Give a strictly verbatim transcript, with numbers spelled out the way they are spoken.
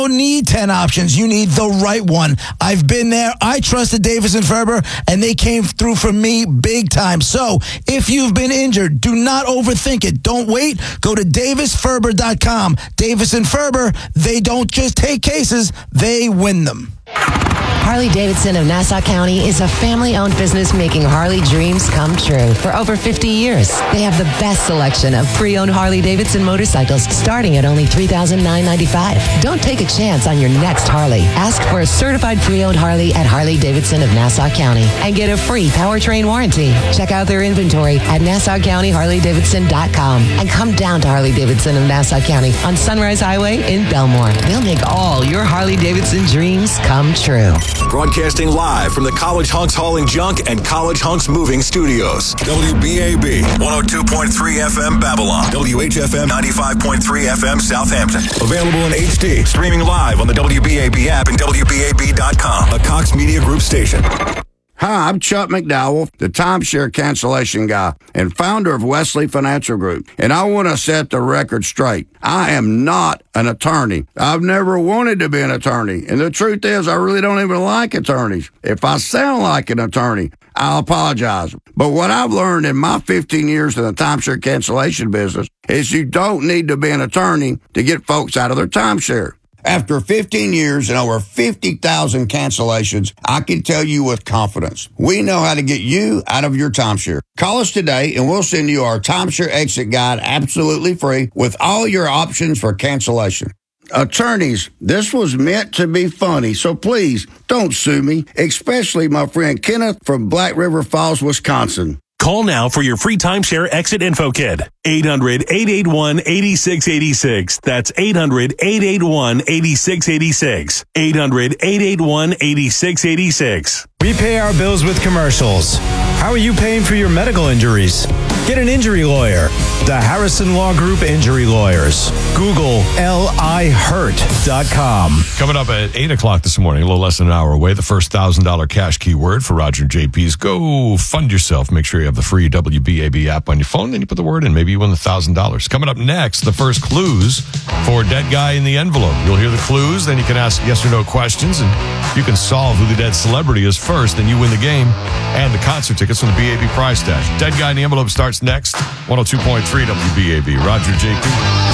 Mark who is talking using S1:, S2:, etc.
S1: don't need ten options. You need the right one. I've been there. I trusted Davis and Ferber, and they came through for me big time. So if you've been injured, do not overthink it. Don't wait. Go to davis ferber dot com. Davis and Ferber, they don't just take cases, they win them.
S2: Harley-Davidson of Nassau County is a family-owned business making Harley dreams come true for over fifty years. They have the best selection of pre-owned Harley-Davidson motorcycles starting at only three thousand nine hundred ninety-five dollars. Don't take a chance on your next Harley. Ask for a certified pre-owned Harley at Harley-Davidson of Nassau County and get a free powertrain warranty. Check out their inventory at nassau county harley davidson dot com and come down to Harley-Davidson of Nassau County on Sunrise Highway in Belmore. They'll make all your Harley-Davidson dreams come true.
S3: Broadcasting live from the College Hunks Hauling Junk and College Hunks Moving Studios. W B A B one oh two point three F M Babylon. W H F M ninety-five point three F M Southampton. Available in H D. Streaming live on the W B A B app and W B A B dot com. A Cox Media Group station.
S4: Hi, I'm Chuck McDowell, the timeshare cancellation guy and founder of Wesley Financial Group. And I want to set the record straight. I am not an attorney. I've never wanted to be an attorney. And the truth is, I really don't even like attorneys. If I sound like an attorney, I'll apologize. But what I've learned in my fifteen years in the timeshare cancellation business is you don't need to be an attorney to get folks out of their timeshare. After fifteen years and over fifty thousand cancellations, I can tell you with confidence, we know how to get you out of your timeshare. Call us today and we'll send you our timeshare exit guide absolutely free with all your options for cancellation. Attorneys, this was meant to be funny, so please don't sue me, especially my friend Kenneth from Black River Falls, Wisconsin.
S5: Call now for your free timeshare exit info kit. eight hundred, eight eight one, eight six eight six. That's eight hundred, eight eight one, eight six eight six. eight hundred, eight eight one, eight six eight six.
S6: We pay our bills with commercials. How are you paying for your medical injuries? Get an injury lawyer. The Harrison Law Group Injury Lawyers. Google L I hurt dot com.
S7: Coming up at eight o'clock this morning, a little less than an hour away, the first one thousand dollars cash keyword for Roger J P's Go Fund Yourself. Make sure you have the free W B A B app on your phone, then you put the word in. Maybe you win the one thousand dollars. Coming up next, the first clues for Dead Guy in the Envelope. You'll hear the clues, then you can ask yes or no questions, and you can solve who the dead celebrity is first, then you win the game and the concert tickets from the B A B prize stash. Dead Guy in the Envelope starts next. one oh two point three W B A B. Roger J P.